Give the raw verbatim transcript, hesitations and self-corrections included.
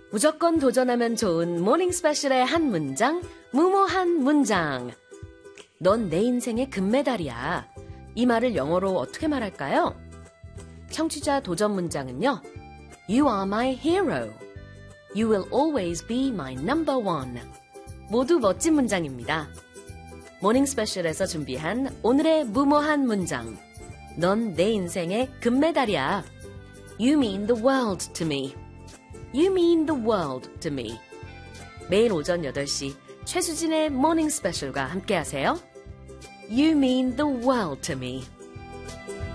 무조건 도전하면 좋은 모닝 스페셜의 한 문장, 무모한 문장. 넌 내 인생의 금메달이야. 이 말을 영어로 어떻게 말할까요? 청취자 도전 문장은요. You are my hero. You will always be my number one. 모두 멋진 문장입니다. 모닝 스페셜에서 준비한 오늘의 무모한 문장. 넌 내 인생의 금메달이야. You mean the world to me. You mean the world to me. 매일 오전 여덟 시 최수진의 모닝 스페셜과 함께하세요. You mean the world to me.